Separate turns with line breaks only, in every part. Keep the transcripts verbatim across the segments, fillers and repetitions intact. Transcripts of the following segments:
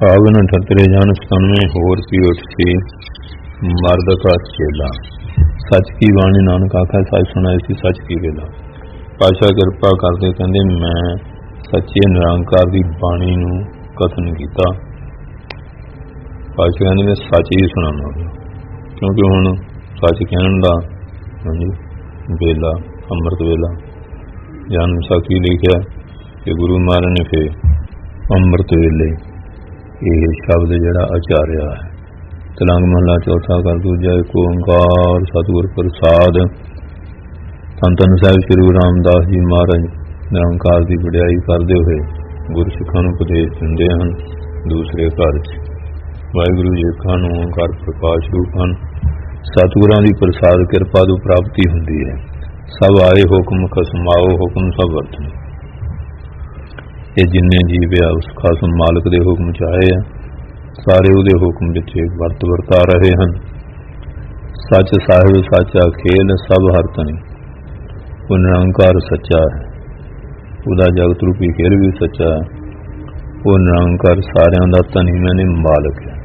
ਆਵਨ ਠਤਰੇ ਜਨ ਸਤਨਵੇਂ ਹੋਰ ਸੀ ਉੱਠ ਸੀ ਮਰਦ ਕਾ ਚੇਲਾ। ਸੱਚ ਕੀ ਬਾਣੀ ਨਾਨਕ ਆਖਿਆ ਸੱਚ ਸੁਣਾਏ ਸੀ ਸੱਚ ਕੀ ਵੇਲਾ। ਪਾਤਸ਼ਾਹ ਕਿਰਪਾ ਕਰਦੇ ਕਹਿੰਦੇ ਮੈਂ ਸੱਚੇ ਨਿਰੰਕਾਰ ਦੀ ਬਾਣੀ ਨੂੰ ਕਥਨ ਕੀਤਾ। ਪਾਤਸ਼ਾਹ ਕਹਿੰਦੇ ਮੈਂ ਸੱਚ ਹੀ ਸੁਣਾਵਾਂ ਕਿਉਂਕਿ ਹੁਣ ਸੱਚ ਕਹਿਣ ਦਾ ਹਾਂਜੀ ਵੇਲਾ ਅੰਮ੍ਰਿਤ ਵੇਲਾ। ਜਨਮ ਸਾਖੀ ਲਿਖਿਆ ਕਿ ਗੁਰੂ ਮਹਾਰਾਜ ਨੇ ਫਿਰ ਅੰਮ੍ਰਿਤ ਵੇਲੇ ਇਹ ਸ਼ਬਦ ਜਿਹੜਾ ਆਚਾਰਿਆ ਹੈ। ਤਲੰਗ ਮਹਲਾ ਚੌਥਾ ਕਰ ਦੂਜਾ ਇੱਕ ਓਂਕਾਰ ਸਤਿਗੁਰ ਪ੍ਰਸਾਦ। ਧੰਨ ਧੰਨ ਸਾਹਿਬ ਸ੍ਰੀ ਗੁਰੂ ਰਾਮਦਾਸ ਜੀ ਮਹਾਰਾਜ ਨਿਰੰਕਾਰ ਦੀ ਵਡਿਆਈ ਕਰਦੇ ਹੋਏ ਗੁਰਸਿੱਖਾਂ ਨੂੰ ਉਪਦੇਸ਼ ਦਿੰਦੇ ਹਨ। ਦੂਸਰੇ ਘਰ 'ਚ ਵਾਹਿਗੁਰੂ ਜੀ ਖਾਂ ਨੂੰ ਓਂਕਾਰ ਪ੍ਰਕਾਸ਼ ਰੂਪ ਹਨ। ਸਤਿਗੁਰਾਂ ਦੀ ਪ੍ਰਸਾਦ ਕਿਰਪਾ ਤੋਂ ਪ੍ਰਾਪਤੀ ਹੁੰਦੀ ਹੈ। ਸਭ ਆਏ ਹੁਕਮ ਖਸਮਾਓ ਹੁਕਮ ਸਭ ਵਰਤਨ। ਇਹ ਜਿੰਨੇ ਜੀਵ ਆ ਉਸ ਖਾਸਮ ਮਾਲਕ ਦੇ ਹੁਕਮ 'ਚ ਆਏ ਆ, ਸਾਰੇ ਉਹਦੇ ਹੁਕਮ ਵਿੱਚ ਵਰਤ ਵਰਤਾ ਰਹੇ ਹਨ। ਸੱਚ ਸਾਹਿਬ ਸਾਚਾ ਖੇਲ ਸਭ ਹਰ ਤਨੀ। ਉਹ ਨਿਰੰਕਾਰ ਸੱਚਾ ਹੈ, ਉਹਦਾ ਜਗਤ ਰੂਪੀ ਖੇਲ ਵੀ ਸੱਚਾ ਹੈ। ਉਹ ਨਿਰੰਕਾਰ ਸਾਰਿਆਂ ਦਾ ਧਨੀ ਮੈਨੇ ਮਾਲਕ ਹੈ।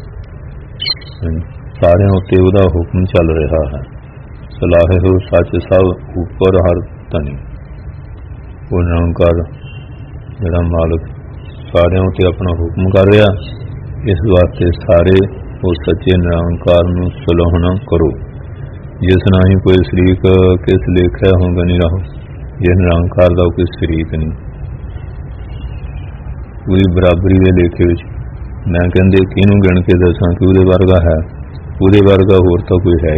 ਸਾਰਿਆਂ ਉੱਤੇ ਉਹਦਾ ਹੁਕਮ ਚੱਲ ਰਿਹਾ ਹੈ। ਸਲਾਹੇ ਹੋ ਸੱਚ ਸਭ ਉੱਪਰ ਹਰ ਧਨੀ। ਉਹ ਨਿਰੰਕਾਰ ਜਿਹੜਾ ਮਾਲਕ ਸਾਰਿਆਂ ਉੱਤੇ ਆਪਣਾ ਹੁਕਮ ਕਰ ਰਿਹਾ, ਇਸ ਵਾਸਤੇ ਸਾਰੇ ਉਸ ਸੱਚੇ ਨਿਰੰਕਾਰ ਨੂੰ ਸਲਾਹਣਾ ਕਰੋ। ਜਿਸ ਨਾਲ ਹੀ ਕੋਈ ਸ਼ਰੀਕ ਕਿਸ ਲੇਖਿਆ ਹੋਗਾ ਨਹੀਂ ਰਹੋ। ਜੇ ਨਿਰੰਕਾਰ ਦਾ ਕੋਈ ਸ਼ਰੀਕ ਨਹੀਂ, ਪੂਰੀ ਬਰਾਬਰੀ ਦੇ ਲੇਖੇ ਵਿੱਚ ਮੈਂ ਕਹਿੰਦੇ ਕਿਹਨੂੰ ਗਿਣ ਕੇ ਦੱਸਾਂ ਕਿ ਉਹਦੇ ਵਰਗਾ ਹੈ। ਉਹਦੇ ਵਰਗਾ ਹੋਰ ਤਾਂ ਕੋਈ ਹੈ